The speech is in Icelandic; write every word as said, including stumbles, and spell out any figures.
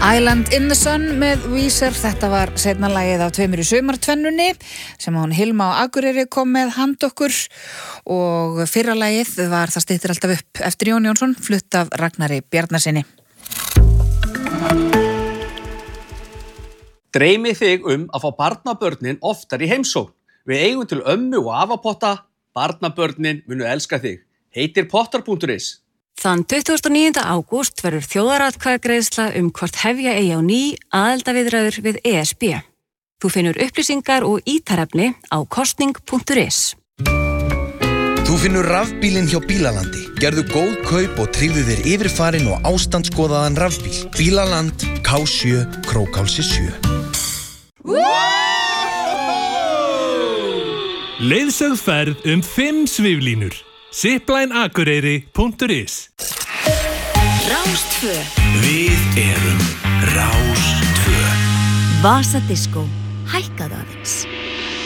Island in the Sun með Weezer, þetta var seinna lagið af tveimur í sumartvennunni sem hún Hilma á Akureyri kom með hand okkur og fyrra lagið var Það styttir alltaf upp eftir Jón Jónsson, flutt af Ragnari Bjarnasyni. Dreymi þig um að fá barnabörnin oftar í heimsókn. Við eigum til ömmu og afapotta, barnabörnin munu elska þig. Heitir pottar punktur is. Þann tuttugasta og níunda ágúst verður þjóðaratkvæðagreiðsla um hvort hefja eigi á ný aðildarviðræður við E S B. Þú finnur upplýsingar og ítarefni á kosning punktur is. Þú finnur rafbílinn hjá Bílalandi. Gerðu góð kaup og tryggðu þér yfirfarinn og ástandskoðaðan rafbíl. Bílaland, K sjö, Krókhálsi sjö. Leiðsögð ferð um fimm sviflínur. Zipline Akureyri punktur is. Rástvö. Við erum Rástvö. Vasa Disco. Hækkaðu aðeins.